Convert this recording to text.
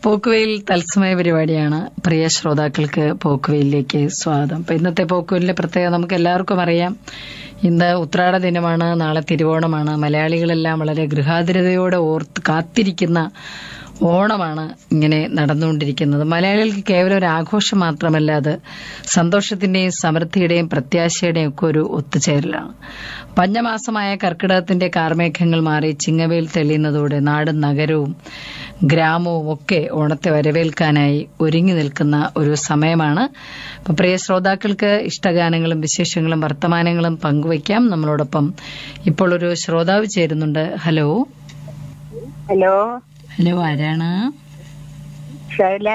പോക്കുവെയിൽ തത്സമയ പരിപാടിയാണ്. പ്രിയ ശ്രോതാക്കൾക്ക് പോക്കുവെയിലേക്ക് സ്വാഗതം. അപ്പൊ ഇന്നത്തെ പോക്കുവെയിലിന്റെ പ്രത്യേകത നമുക്ക് എല്ലാവർക്കും അറിയാം. ഇന്ന് ഉത്രാട ദിനമാണ്, നാളെ തിരുവോണമാണ്. മലയാളികളെല്ലാം വളരെ ഗൃഹാതുരതയോടെ കാത്തിരിക്കുന്ന ഓണമാണ് ഇങ്ങനെ നടന്നുകൊണ്ടിരിക്കുന്നത്. മലയാളികൾക്ക് കേവലം ഒരു ആഘോഷം മാത്രമല്ല, അത് സന്തോഷത്തിന്റെയും സമൃദ്ധിയുടെയും പ്രത്യാശയുടെയും ഒക്കെ ഒരു ഒത്തുചേരലാണ്. പഞ്ഞമാസമായ കർക്കിടകത്തിന്റെ കാർമേഘങ്ങൾ മാറി ചിങ്ങവേൽ തെളിയുന്നതോടെ നാടും നഗരവും ഗ്രാമവും ഒക്കെ ഓണത്തെ വരവേൽക്കാനായി ഒരുങ്ങി നിൽക്കുന്ന ഒരു സമയമാണ്. അപ്പൊ പ്രിയ ശ്രോതാക്കൾക്ക് ഇഷ്ടഗാനങ്ങളും വിശേഷങ്ങളും വർത്തമാനങ്ങളും പങ്കുവയ്ക്കാം. നമ്മളോടൊപ്പം ഇപ്പോൾ ഒരു ശ്രോതാവ് ചേരുന്നുണ്ട്. ഹലോ. ഹലോ. ഹലോ, ആരാണ്?